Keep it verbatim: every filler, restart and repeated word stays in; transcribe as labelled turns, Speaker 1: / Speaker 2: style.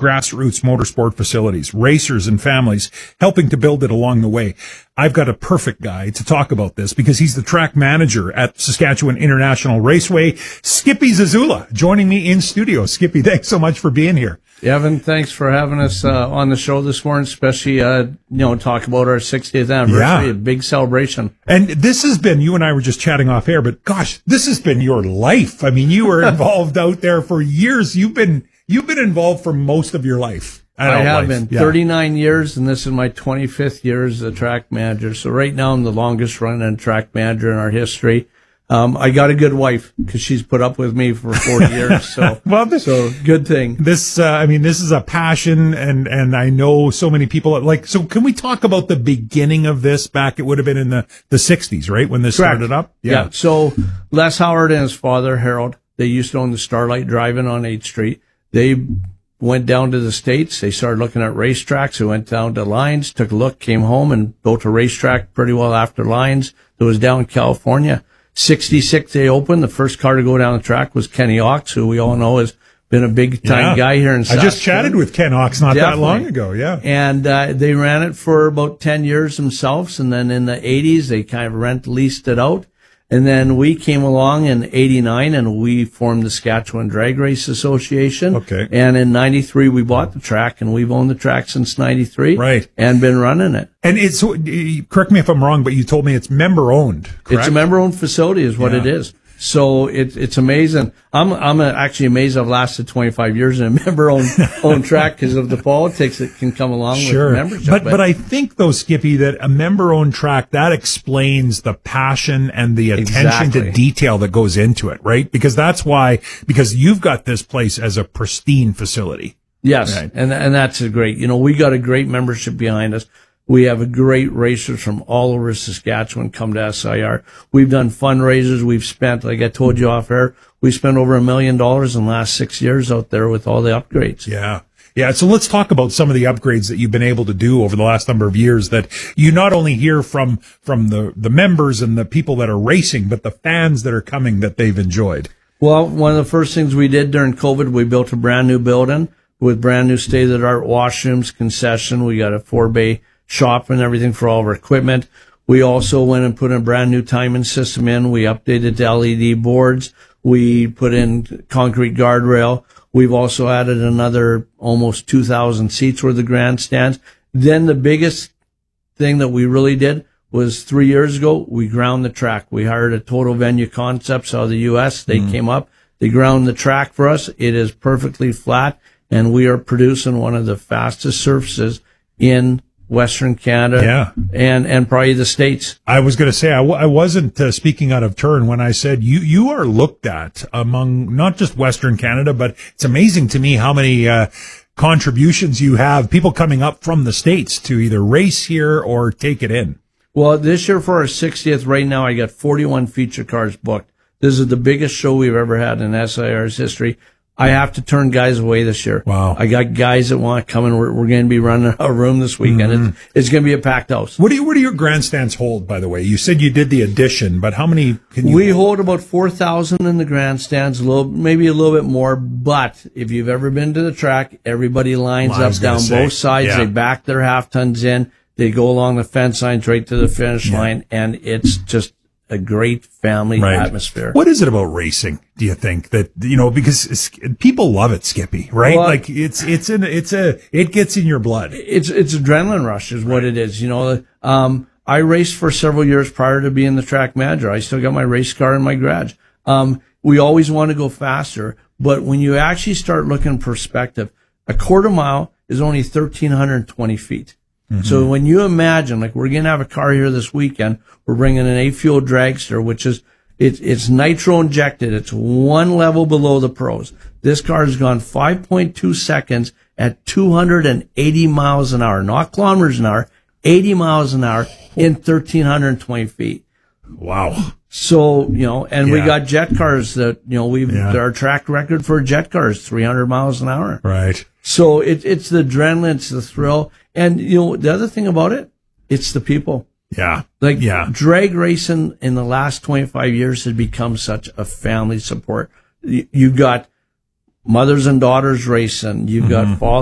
Speaker 1: grassroots motorsport facilities, racers and families, helping to build it along the way. I've got a perfect guy to talk about this because he's the track manager at Saskatchewan International Raceway, Skippy Zazula, joining me in studio. Skippy, thanks so much for being here.
Speaker 2: Evan, thanks for having us uh, on the show this morning, especially, uh, you know, talk about our sixtieth anniversary,
Speaker 1: Yeah.
Speaker 2: a big celebration.
Speaker 1: And this has been, you and I were just chatting off air, but gosh, this has been your life. I mean, you were involved out there for years. You've been, you've been involved for most of your life.
Speaker 2: I have
Speaker 1: life.
Speaker 2: been
Speaker 1: Yeah.
Speaker 2: thirty-nine years, and this is my twenty-fifth year as a track manager. So right now I'm the longest running track manager in our history. Um, I got a good wife because she's put up with me for forty years. So,
Speaker 1: Well, this-
Speaker 2: so good thing.
Speaker 1: This, uh, I mean, this is a passion, and, and I know so many people like, so can we talk about the beginning of this back? It would have been in the, the sixties, right? When this
Speaker 2: Correct.
Speaker 1: started up?
Speaker 2: Yeah. So Les Howard and his father, Harold, they used to own the Starlight Drive-In on eighth Street. They went down to the States. They started looking at racetracks. They went down to Lions, took a look, came home and built a racetrack pretty well after Lions that was down in California. sixty-six they opened. The first car to go down the track was Kenny Ox, who we all know has been a big time
Speaker 1: Yeah.
Speaker 2: guy here in
Speaker 1: I
Speaker 2: Saskatchewan.
Speaker 1: just chatted with Ken Ox not that
Speaker 2: Definitely.
Speaker 1: long ago. Yeah.
Speaker 2: And uh, they ran it for about ten years themselves. And then in the eighties, they kind of rent leased it out. And then we came along in eighty-nine and we formed the Saskatchewan Drag Race Association.
Speaker 1: Okay.
Speaker 2: And in ninety-three, we bought the track, and we've owned the track since ninety-three.
Speaker 1: Right.
Speaker 2: And been running it.
Speaker 1: And it's, correct me if I'm wrong, but you told me it's member owned, correct?
Speaker 2: It's a member-owned facility is what
Speaker 1: Yeah.
Speaker 2: it is. So it, it's amazing. I'm I'm actually amazed I've lasted twenty-five years in a member-owned owned track because of the politics that can come along
Speaker 1: Sure.
Speaker 2: with membership.
Speaker 1: But, but I think though, Skippy, that a member-owned track, that explains the passion and the attention
Speaker 2: Exactly.
Speaker 1: to detail that goes into it, right? Because that's why, because you've got this place as a pristine facility.
Speaker 2: Yes,
Speaker 1: Right.
Speaker 2: and and that's a great. You know, we got a great membership behind us. We have a great racers from all over Saskatchewan come to S I R. We've done fundraisers. We've spent, like I told you off air, we spent over a million dollars in the last six years out there with all the upgrades.
Speaker 1: Yeah. Yeah. So let's talk about some of the upgrades that you've been able to do over the last number of years that you not only hear from, from the, the members and the people that are racing, but the fans that are coming that they've enjoyed.
Speaker 2: Well, one of the first things we did during COVID, we built a brand new building with brand new state-of-the-art washrooms, concession. We got a four-bay shop and everything for all of our equipment. We also went and put a brand new timing system in. We updated the L E D boards. We put in concrete guardrail. We've also added another almost two thousand seats worth of grandstands. Then the biggest thing that we really did was three years ago, we ground the track. We hired a Total Venue Concepts out of the U S. They mm. came up. They ground the track for us. It is perfectly flat, and we are producing one of the fastest surfaces in Western Canada,
Speaker 1: yeah.
Speaker 2: and, and probably the States.
Speaker 1: I was going to say, I, w- I wasn't uh, speaking out of turn when I said you, you are looked at among not just Western Canada, but it's amazing to me how many, uh, contributions you have, people coming up from the States to either race here or take it in.
Speaker 2: Well, this year for our sixtieth, right now, I got forty-one feature cars booked. This is the biggest show we've ever had in S I R's history. I have to turn guys away this year.
Speaker 1: Wow.
Speaker 2: I got guys that want to come and we're, we're going to be running a room this weekend.
Speaker 1: Mm-hmm.
Speaker 2: It's, it's going to be a packed house.
Speaker 1: What do you, what do your grandstands hold, by the way? You said you did the addition, but how many can you
Speaker 2: We hold about four thousand in the grandstands, a little, maybe a little bit more, but if you've ever been to the track, everybody lines
Speaker 1: well,
Speaker 2: up down
Speaker 1: say,
Speaker 2: both sides.
Speaker 1: Yeah.
Speaker 2: They back their half tons in. They go along the fence lines right to the finish
Speaker 1: yeah.
Speaker 2: line, and it's just a great family
Speaker 1: right.
Speaker 2: atmosphere.
Speaker 1: What is it about racing, do you think, that, you know, because it's, people love it, Skippy, right?
Speaker 2: Well,
Speaker 1: like it's, it's in, it's a, it gets in your blood.
Speaker 2: It's, it's adrenaline rush is what it is. You know, um, I raced for several years prior to being the track manager. I still got my race car in my garage. Um, we always want to go faster, but when you actually start looking in perspective, a quarter mile is only one thousand three hundred twenty feet. Mm-hmm. So when you imagine, like, we're going to have a car here this weekend, we're bringing an eight-fuel dragster, which is, it, it's nitro injected. It's one level below the pros. This car has gone five point two seconds at two hundred eighty miles an hour, not kilometers an hour, eighty miles an hour in one thousand three hundred twenty feet.
Speaker 1: Wow.
Speaker 2: So, you know, and
Speaker 1: yeah.
Speaker 2: we got jet cars that, you know, we've,
Speaker 1: yeah.
Speaker 2: our track record for a jet car is three hundred miles an hour.
Speaker 1: Right.
Speaker 2: So it, it's the adrenaline, it's the thrill. And, you know, the other thing about it, it's the people.
Speaker 1: Yeah.
Speaker 2: Like,
Speaker 1: yeah.
Speaker 2: drag racing in the last twenty-five years has become such a family support. You've got mothers and daughters racing. You've mm-hmm. got fathers